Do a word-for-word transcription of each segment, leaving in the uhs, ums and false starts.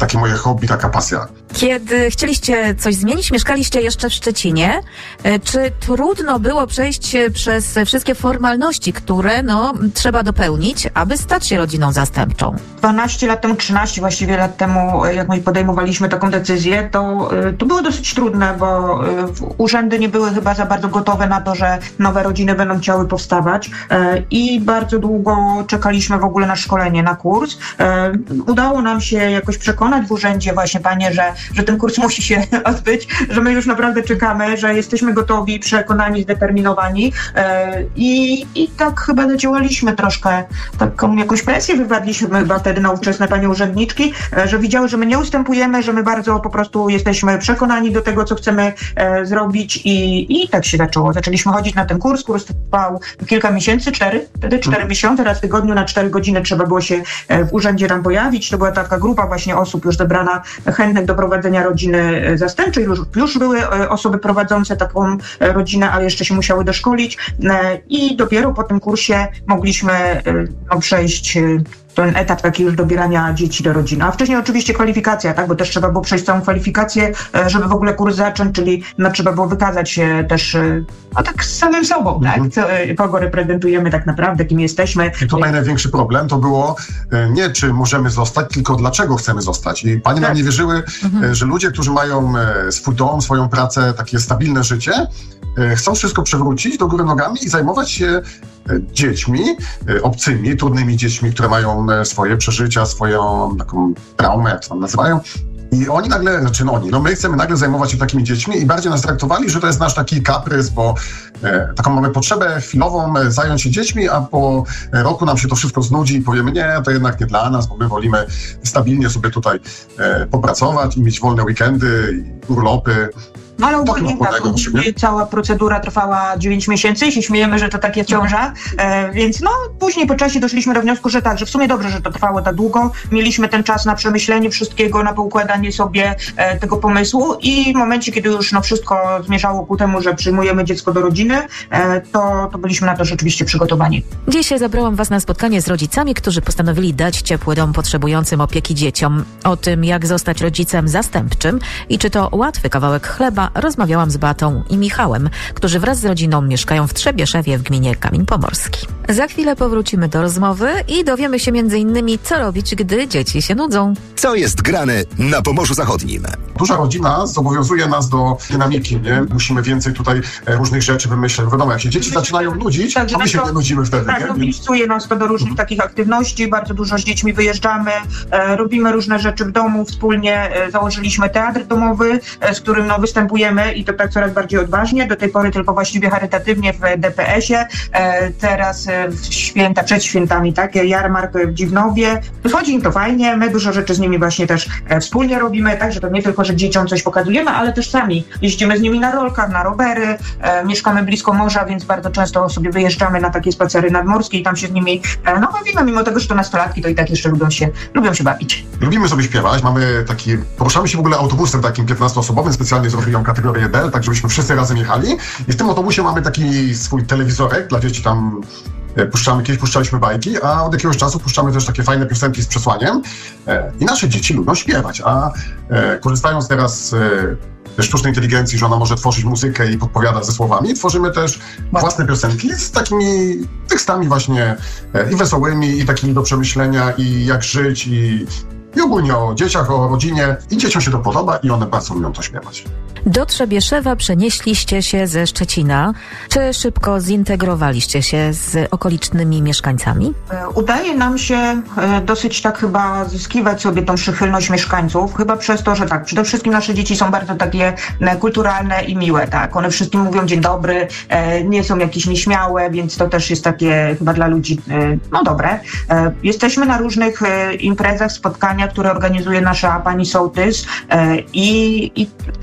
takie moje hobby, taka pasja. Kiedy chcieliście coś zmienić, mieszkaliście jeszcze w Szczecinie. Czy trudno było przejść przez wszystkie formalności, które no, trzeba dopełnić, aby stać się rodziną zastępczą? dwanaście lat temu, trzynaście właściwie lat temu, jak my podejmowaliśmy taką decyzję, to, to było dosyć trudne, bo urzędy nie były chyba za bardzo gotowe na to, że nowe rodziny będą chciały powstawać i bardzo długo czekaliśmy w ogóle na szkolenie, na kurs. Udało nam się jakoś przekonać w urzędzie właśnie, panie, że, że ten kurs musi się odbyć, że my już naprawdę czekamy, że jesteśmy gotowi, przekonani, zdeterminowani i, i tak chyba zadziałaliśmy troszkę, taką jakąś presję wywarliśmy chyba wtedy na ówczesne panie urzędniczki, że widziały, że my nie ustępujemy, że my bardzo po prostu jesteśmy przekonani do tego, co chcemy e, zrobić i, i tak się zaczęło. Zaczęliśmy chodzić na ten kurs, kurs trwał kilka miesięcy, cztery, wtedy cztery mm. miesiące, raz w tygodniu na cztery godziny trzeba było się e, w urzędzie tam pojawić. To była taka grupa właśnie osób już zebrana, chętnych do prowadzenia rodziny zastępczej. Już, już były e, osoby prowadzące taką e, rodzinę, ale jeszcze się musiały doszkolić e, i dopiero po tym kursie mogliśmy e, no, przejść e, ten etap taki już dobierania dzieci do rodziny. A wcześniej oczywiście kwalifikacja, tak, bo też trzeba było przejść całą kwalifikację, żeby w ogóle kurs zacząć, czyli no, trzeba było wykazać się też no, tak z samym sobą, mm-hmm. tak, Co, kogo reprezentujemy tak naprawdę, kim jesteśmy. I tutaj największy problem to było nie czy możemy zostać, tylko dlaczego chcemy zostać. I panie tak. nam nie wierzyły, mm-hmm. że ludzie, którzy mają swój dom, swoją pracę, takie stabilne życie, chcą wszystko przewrócić do góry nogami i zajmować się dziećmi, obcymi, trudnymi dziećmi, które mają swoje przeżycia, swoją taką traumę, jak to nazywają. I oni nagle, znaczy no oni, no my chcemy nagle zajmować się takimi dziećmi i bardziej nas traktowali, że to jest nasz taki kaprys, bo e, taką mamy potrzebę chwilową e, zająć się dziećmi, a po roku nam się to wszystko znudzi i powiemy, nie, to jednak nie dla nas, bo my wolimy stabilnie sobie tutaj e, popracować i mieć wolne weekendy, urlopy. No ale ogólnie tak, ogólnie cała procedura trwała dziewięć miesięcy i się śmiejemy, że to takie ciąża, e, więc no później po czasie doszliśmy do wniosku, że tak, że w sumie dobrze, że to trwało tak długo, mieliśmy ten czas na przemyślenie wszystkiego, na poukładanie sobie e, tego pomysłu i w momencie, kiedy już no wszystko zmierzało ku temu, że przyjmujemy dziecko do rodziny, e, to, to byliśmy na to rzeczywiście przygotowani. Dzisiaj zabrałam was na spotkanie z rodzicami, którzy postanowili dać ciepły dom potrzebującym opieki dzieciom. O tym, jak zostać rodzicem zastępczym i czy to łatwy kawałek chleba, rozmawiałam z Beatą i Michałem, którzy wraz z rodziną mieszkają w Trzebieszewie w gminie Kamień Pomorski. Za chwilę powrócimy do rozmowy i dowiemy się między innymi, co robić, gdy dzieci się nudzą. Co jest grane na Pomorzu Zachodnim? Duża rodzina zobowiązuje nas do dynamiki, nie? Musimy więcej tutaj różnych rzeczy wymyślać. Wiadomo, jak się dzieci zaczynają nudzić, tak, to my się to, nie nudzimy wtedy. Tak, nie? no, miejscuje nas to do różnych mhm. takich aktywności, bardzo dużo z dziećmi wyjeżdżamy, e, robimy różne rzeczy w domu wspólnie, e, założyliśmy teatr domowy, e, z którym no, występujemy i to tak coraz bardziej odważnie, do tej pory tylko właściwie charytatywnie w D P S-ie, e, teraz e, w święta, przed świętami, tak, jarmark w Dziwnowie. Wychodzi im to fajnie, my dużo rzeczy z nimi właśnie też e, wspólnie robimy, także to nie tylko, że dzieciom coś pokazujemy, ale też sami jeździmy z nimi na rolkach, na rowery, e, mieszkamy blisko morza, więc bardzo często sobie wyjeżdżamy na takie spacery nadmorskie i tam się z nimi e, no bawimy, mimo tego, że to nastolatki, to i tak jeszcze lubią się, lubią się bawić. Lubimy sobie śpiewać, mamy taki, poruszamy się w ogóle autobusem takim piętnastoosobowym, specjalnie zrobiłem kategorię D, tak żebyśmy wszyscy razem jechali i w tym autobusie mamy taki swój telewizorek, dla dzieci tam puszczamy, kiedyś puszczaliśmy bajki, a od jakiegoś czasu puszczamy też takie fajne piosenki z przesłaniem i nasze dzieci lubią śpiewać, a korzystając teraz ze sztucznej inteligencji, że ona może tworzyć muzykę i podpowiadać ze słowami, tworzymy też własne piosenki z takimi tekstami właśnie i wesołymi, i takimi do przemyślenia, i jak żyć, i I ogólnie o dzieciach, o rodzinie. I dzieciom się to podoba i one bardzo lubią to śpiewać. Do Trzebieszewa przenieśliście się ze Szczecina. Czy szybko zintegrowaliście się z okolicznymi mieszkańcami? Udaje nam się dosyć tak chyba zyskiwać sobie tą przychylność mieszkańców. Chyba przez to, że tak, przede wszystkim nasze dzieci są bardzo takie kulturalne i miłe, tak. One wszystkim mówią dzień dobry, nie są jakieś nieśmiałe, więc to też jest takie chyba dla ludzi, no dobre. Jesteśmy na różnych imprezach, spotkaniach, które organizuje nasza pani sołtys i, i staramy się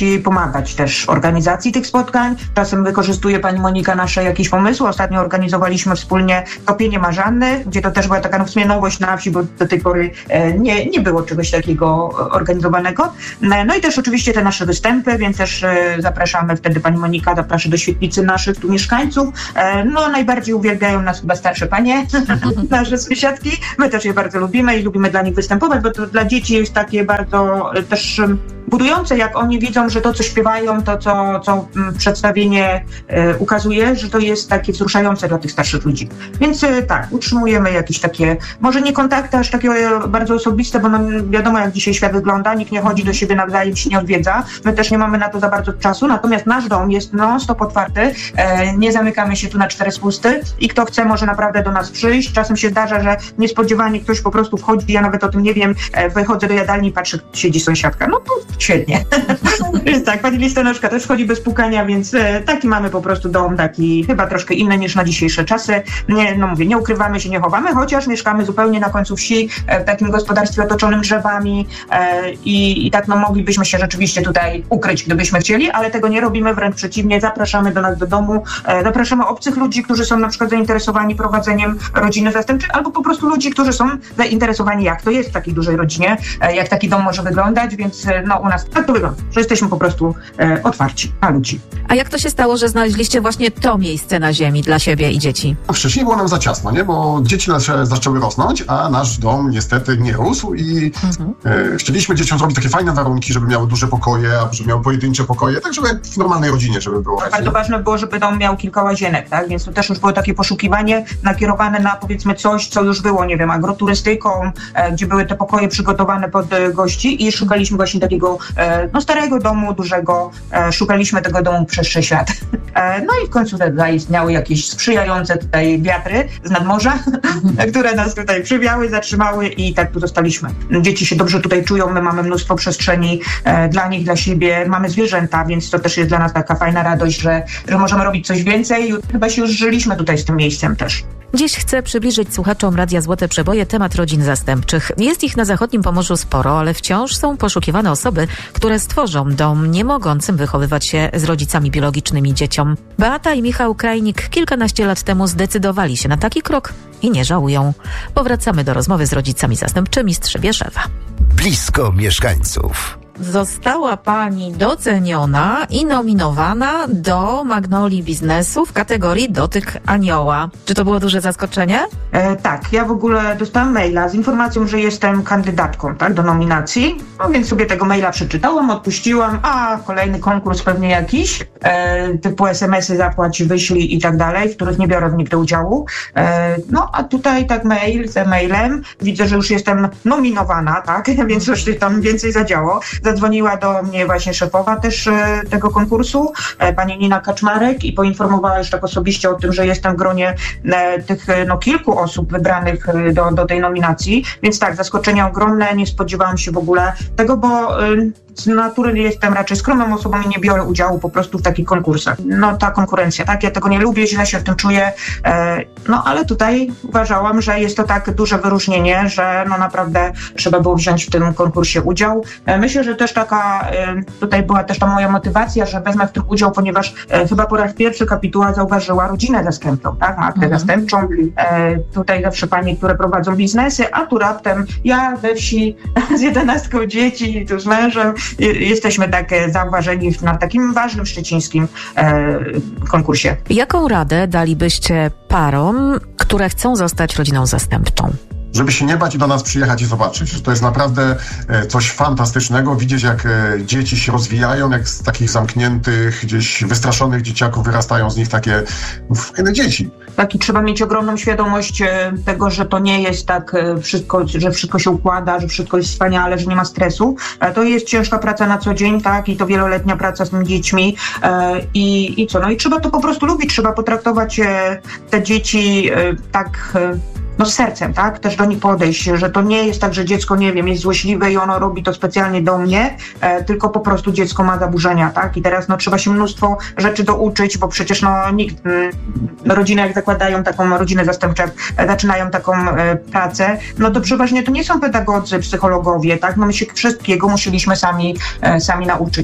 jej pomagać też w organizacji tych spotkań. Czasem wykorzystuje pani Monika nasze jakieś pomysły. Ostatnio organizowaliśmy wspólnie topienie marzanny, gdzie to też była taka no, w sumie nowość na wsi, bo do tej pory e, nie, nie było czegoś takiego organizowanego. No i też oczywiście te nasze występy, więc też e, zapraszamy, wtedy pani Monika zaprasza do świetlicy naszych tu mieszkańców. E, no najbardziej uwielbiają nas chyba starsze panie, nasze sąsiadki. My też je bardzo lubimy i lubimy dla nich występować, bo to dla dzieci jest takie bardzo e, też budujące, jak oni widzą, że to, co śpiewają, to, co, co przedstawienie e, ukazuje, że to jest takie wzruszające dla tych starszych ludzi. Więc e, tak, utrzymujemy jakieś takie, może nie kontakty aż takie bardzo osobiste, bo no, wiadomo, jak dzisiaj świat wygląda, nikt nie chodzi do siebie nawzajem, się nie odwiedza. My też nie mamy na to za bardzo czasu, natomiast nasz dom jest non-stop otwarty, e, nie zamykamy się tu na cztery spusty i kto chce, może naprawdę do nas przyjść. Czasem się zdarza, że niespodziewanie ktoś po prostu wchodzi, ja nawet o tym nie wiem, e, wychodzę do jadalni i patrzę, siedzi sąsiadka. No to świetnie. Więc tak, pani listonoszka też wchodzi bez pukania, więc e, taki mamy po prostu dom, taki chyba troszkę inny niż na dzisiejsze czasy. Nie, no mówię, nie ukrywamy się, nie chowamy, chociaż mieszkamy zupełnie na końcu wsi, e, w takim gospodarstwie otoczonym drzewami e, i, i tak no moglibyśmy się rzeczywiście tutaj ukryć, gdybyśmy chcieli, ale tego nie robimy, wręcz przeciwnie, zapraszamy do nas do domu, e, zapraszamy obcych ludzi, którzy są na przykład zainteresowani prowadzeniem rodziny zastępczej, albo po prostu ludzi, którzy są zainteresowani, jak to jest w takiej dużej rodzinie, e, jak taki dom może wyglądać, więc e, no u nas tak to wygląda, że jesteśmy po prostu e, otwarci na ludzi. A jak to się stało, że znaleźliście właśnie to miejsce na ziemi dla siebie i dzieci? Wcześniej było nam za ciasno, nie? Bo dzieci nasze zaczęły rosnąć, a nasz dom niestety nie rósł i mhm. e, chcieliśmy dzieciom zrobić takie fajne warunki, żeby miały duże pokoje, żeby miały pojedyncze pokoje, tak żeby jak w normalnej rodzinie, żeby było. Bardzo ważne było, żeby dom miał kilka łazienek, tak? Więc to też już było takie poszukiwanie nakierowane na powiedzmy coś, co już było, nie wiem, agroturystyką, e, gdzie były te pokoje przygotowane pod e, gości i szukaliśmy właśnie takiego e, no starego domu, dużego, e, szukaliśmy tego domu przez sześć lat. E, no i w końcu zaistniały jakieś sprzyjające tutaj wiatry z nadmorza, które nas tutaj przywiały, zatrzymały i tak tu zostaliśmy. Dzieci się dobrze tutaj czują, my mamy mnóstwo przestrzeni e, dla nich, dla siebie, mamy zwierzęta, więc to też jest dla nas taka fajna radość, że, że możemy robić coś więcej. Chyba się już żyliśmy tutaj z tym miejscem też. Dziś chcę przybliżyć słuchaczom Radia Złote Przeboje temat rodzin zastępczych. Jest ich na zachodnim Pomorzu sporo, ale wciąż są poszukiwane osoby, które stworzą dom nie mogącym wychowywać się z rodzicami biologicznymi dzieciom. Beata i Michał Krajnik kilkanaście lat temu zdecydowali się na taki krok i nie żałują. Powracamy do rozmowy z rodzicami zastępczymi z Trzebieszewa. Blisko mieszkańców. Została pani doceniona i nominowana do Magnolii Biznesu w kategorii Dotyk Anioła. Czy to było duże zaskoczenie? E, tak, ja w ogóle dostałam maila z informacją, że jestem kandydatką, tak, do nominacji. No więc sobie tego maila przeczytałam, odpuściłam, a kolejny konkurs pewnie jakiś, e, typu es em esy zapłać, wyślij i tak dalej, w których nie biorę nigdy udziału. E, no a tutaj tak mail za mailem, widzę, że już jestem nominowana, tak, więc coś tam więcej zadziało. Zadzwoniła do mnie właśnie szefowa też e, tego konkursu, e, pani Nina Kaczmarek i poinformowała już tak osobiście o tym, że jestem w gronie e, tych no, kilku osób wybranych e, do, do tej nominacji, więc tak, zaskoczenie ogromne, nie spodziewałam się w ogóle tego, bo e, z natury jestem raczej skromną osobą i nie biorę udziału po prostu w takich konkursach. No ta konkurencja, tak, ja tego nie lubię, źle się w tym czuję, e, no ale tutaj uważałam, że jest to tak duże wyróżnienie, że no naprawdę trzeba było wziąć w tym konkursie udział. E, myślę, że też taka, e, tutaj była też ta moja motywacja, że wezmę w tym udział, ponieważ e, chyba po raz pierwszy kapituła zauważyła rodzinę zastępczą, tak, matkę mhm. zastępczą, e, tutaj zawsze panie, które prowadzą biznesy, a tu raptem ja we wsi z jedenastką dzieci, tu z mężem, jesteśmy tak zauważeni na takim ważnym szczecińskim e, konkursie. Jaką radę dalibyście parom, które chcą zostać rodziną zastępczą? Żeby się nie bać i do nas przyjechać i zobaczyć, że to jest naprawdę coś fantastycznego, widzieć jak dzieci się rozwijają, jak z takich zamkniętych, gdzieś wystraszonych dzieciaków wyrastają z nich takie fajne dzieci. Tak, i trzeba mieć ogromną świadomość tego, że to nie jest tak wszystko, że wszystko się układa, że wszystko jest wspaniale, że nie ma stresu. To jest ciężka praca na co dzień, tak, i to wieloletnia praca z tymi dziećmi i, i co, no i trzeba to po prostu lubić, trzeba potraktować te dzieci tak no z sercem, tak, też do nich podejść, że to nie jest tak, że dziecko, nie wiem, jest złośliwe i ono robi to specjalnie do mnie, e, tylko po prostu dziecko ma zaburzenia, tak, i teraz no trzeba się mnóstwo rzeczy douczyć, bo przecież no nikt, m, rodziny jak zakładają taką rodzinę zastępczą, e, zaczynają taką e, pracę, no to przeważnie to nie są pedagodzy, psychologowie, tak, no my się wszystkiego musieliśmy sami, e, sami nauczyć.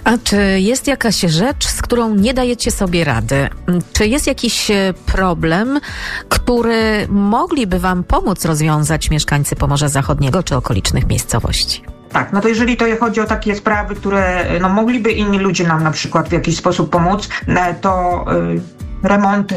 A czy jest jakaś rzecz, z którą nie dajecie sobie rady? Czy jest jakiś problem, który mogliby wam pomóc rozwiązać mieszkańcy Pomorza Zachodniego czy okolicznych miejscowości? Tak, no to jeżeli to chodzi o takie sprawy, które no, mogliby inni ludzie nam na przykład w jakiś sposób pomóc, to y, remonty.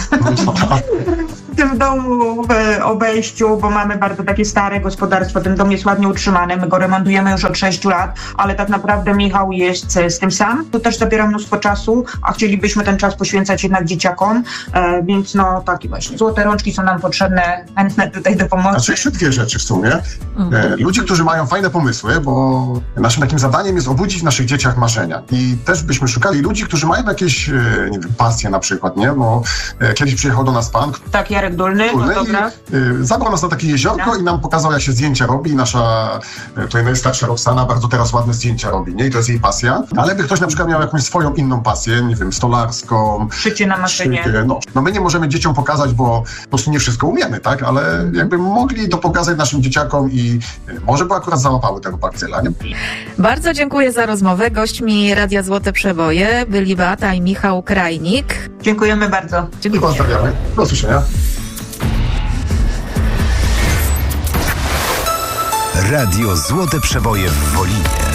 W tym domu w obejściu, bo mamy bardzo takie stare gospodarstwo, ten dom jest ładnie utrzymany, my go remontujemy już od sześciu lat, ale tak naprawdę Michał jest z tym sam. To też zabiera mnóstwo czasu, a chcielibyśmy ten czas poświęcać jednak dzieciakom, e, więc no takie właśnie. Złote rączki są nam potrzebne, chętne tutaj do pomocy. Znaczy jeszcze dwie rzeczy w sumie. E, ludzie, którzy mają fajne pomysły, bo naszym takim zadaniem jest obudzić w naszych dzieciach marzenia. I też byśmy szukali ludzi, którzy mają jakieś, e, nie wiem, pasje na przykład, nie? Bo e, kiedyś przyjechał do nas pan, Tak, Jarek Dolny, Dolny no dobra. i, y, zabrał nas na takie jeziorko No. i nam pokazał, jak się zdjęcia robi. Nasza, y, tutaj najstarsza Roxana bardzo teraz ładne zdjęcia robi, nie? I to jest jej pasja. Ale by ktoś na przykład miał jakąś swoją inną pasję, nie wiem, stolarską, Szycie na maszynie. szycie, no. no my nie możemy dzieciom pokazać, bo po prostu nie wszystko umiemy, tak? Ale jakby mogli to pokazać naszym dzieciakom i y, może by akurat załapały tego bakcyla, nie? Bardzo dziękuję za rozmowę. Gośćmi Radia Złote Przeboje byli Beata i Michał Krajnik. Dziękujemy bardzo. I Dziękuję. pozdrawiamy. Do usłyszenia. Radio Złote Przeboje w Wolinie.